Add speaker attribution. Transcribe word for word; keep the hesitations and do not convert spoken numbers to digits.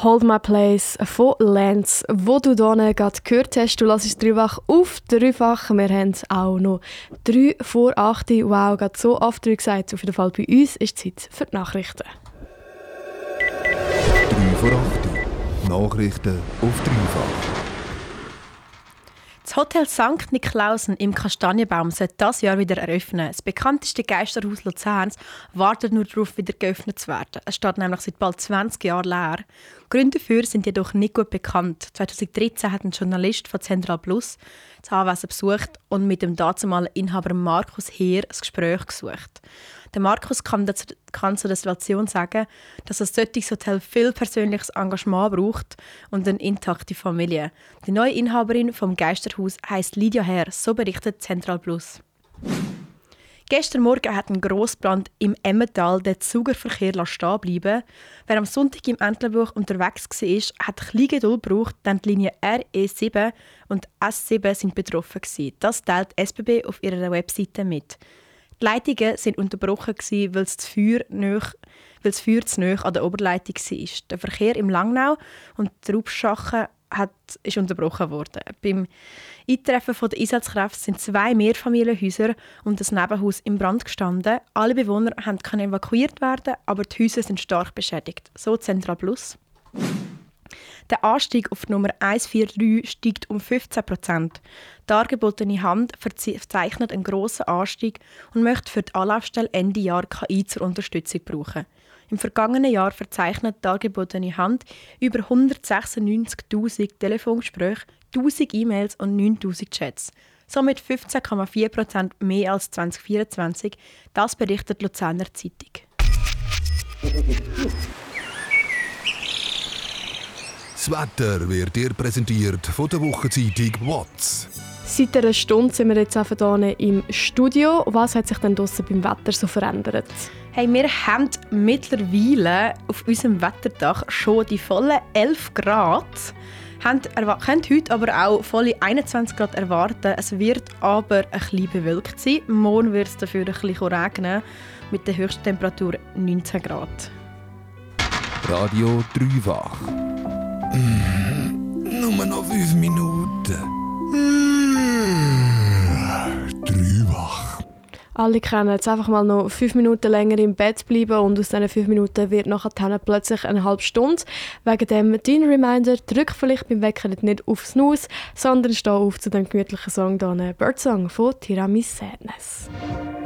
Speaker 1: Hold My Place von Lance, wo du hier gerade gehört hast. Du hörst dreifach auf dreifach. Wir haben auch noch drei vor acht. Wow, gerade so oft gesagt. Auf jeden Fall bei uns ist Zeit für die Nachrichten.
Speaker 2: drei vor acht. Nachrichten auf dreifach.
Speaker 3: Das Hotel Sankt Niklausen im Kastanienbaum sollte dieses Jahr wieder eröffnen. Das bekannteste Geisterhaus Luzerns wartet nur darauf, wieder geöffnet zu werden. Es steht nämlich seit bald zwanzig Jahren leer. Gründe dafür sind jedoch nicht gut bekannt. zweitausenddreizehn hat ein Journalist von Central Plus das Anwesen besucht und mit dem dazumaligen Inhaber Markus Heer ein Gespräch gesucht. Der Markus kann, dazu, kann zu der Situation sagen, dass ein solches Hotel viel persönliches Engagement braucht und eine intakte Familie. Die neue Inhaberin vom Geisterhaus heisst Lydia Herr, so berichtet Central Plus. Gestern Morgen hat ein Grossbrand im Emmental den Zugerverkehr stehen bleiben. Wer am Sonntag im Entlebuch unterwegs war, hat ein bisschen Geduld gebraucht, denn die Linie R E sieben und S sieben sind betroffen gewesen. Das teilt die S B B auf ihrer Webseite mit. Die Leitungen waren unterbrochen, weil das Feuer, nach, weil das Feuer zu nahe an der Oberleitung war. Der Verkehr im Langnau und die Raubschachen hat, ist unterbrochen worden. Beim Eintreffen der Einsatzkräfte sind zwei Mehrfamilienhäuser und ein Nebenhaus im Brand gestanden. Alle Bewohner konnten evakuiert werden, aber die Häuser sind stark beschädigt. So Central Plus. Der Anstieg auf die Nummer eins vier drei steigt um fünfzehn Prozent. Die dargebotene Hand verzeichnet einen grossen Anstieg und möchte für die Anlaufstelle Ende Jahr K I zur Unterstützung brauchen. Im vergangenen Jahr verzeichnet die dargebotene Hand über hundertsechsundneunzigtausend Telefongespräche, tausend E-Mails und neuntausend Chats. Somit fünfzehn Komma vier Prozent mehr als zwanzig vierundzwanzig. Das berichtet die Luzerner Zeitung.
Speaker 2: Das Wetter wird dir präsentiert von der Wochenzeitung Watz.
Speaker 1: Seit einer Stunde sind wir jetzt einfach hier im Studio. Was hat sich denn draussen beim Wetter so verändert?
Speaker 3: Hey, wir haben mittlerweile auf unserem Wetterdach schon die vollen elf Grad. Wir können heute aber auch volle einundzwanzig Grad erwarten. Es wird aber ein bisschen bewölkt sein. Morgen wird es dafür ein bisschen regnen, mit der Höchsttemperatur neunzehn Grad.
Speaker 2: Radio dreifach. Mm, nur noch fünf Minuten. Mm, dreifach.
Speaker 1: Alle können jetzt einfach mal noch fünf Minuten länger im Bett bleiben und aus diesen fünf Minuten wird nachher plötzlich eine halbe Stunde. Wegen dem dein Reminder, drück vielleicht beim Wecker nicht auf Snooze, sondern steh auf zu dem gemütlichen Song, hier, Birdsong von Tiramisu Sadness.